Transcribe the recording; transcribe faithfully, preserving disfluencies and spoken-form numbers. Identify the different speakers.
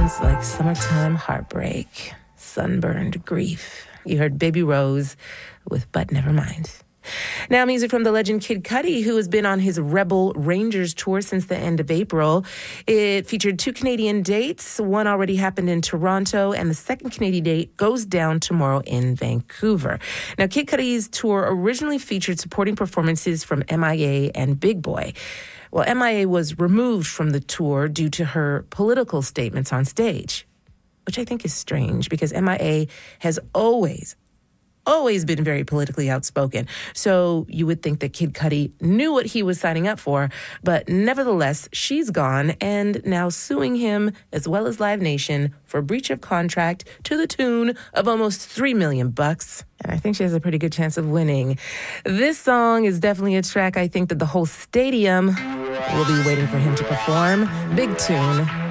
Speaker 1: Sounds like summertime heartbreak, sunburned grief. You heard Baby Rose with But Never Mind. Now, music from the legend Kid Cudi, who has been on his Rebel Rangers tour since the end of April. It featured two Canadian dates. One already happened in Toronto, and the second Canadian date goes down tomorrow in Vancouver. Now, Kid Cudi's tour originally featured supporting performances from M I A and Big Boy. Well, M I A was removed from the tour due to her political statements on stage, which I think is strange because M I A has always, always been very politically outspoken. So you would think that Kid Cudi knew what he was signing up for, but nevertheless, she's gone and now suing him as well as Live Nation for breach of contract to the tune of almost three million bucks. And I think she has a pretty good chance of winning. This song is definitely a track I think that the whole stadium will be waiting for him to perform. Big tune.